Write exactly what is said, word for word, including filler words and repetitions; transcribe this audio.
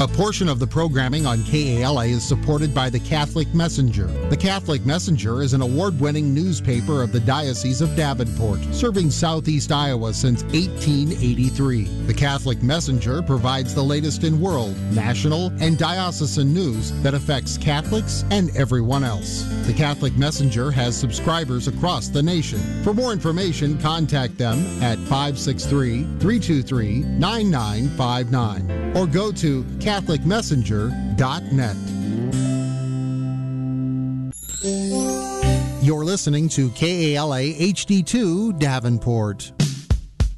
A portion of the programming on K A L A is supported by the Catholic Messenger. The Catholic Messenger is an award-winning newspaper of the Diocese of Davenport, serving southeast Iowa since eighteen eighty-three. The Catholic Messenger provides the latest in world, national, and diocesan news that affects Catholics and everyone else. The Catholic Messenger has subscribers across the nation. For more information, contact them at five six three, three two three, nine nine five nine or go to catholic messenger dot net. You're listening to K A L A H D two Davenport.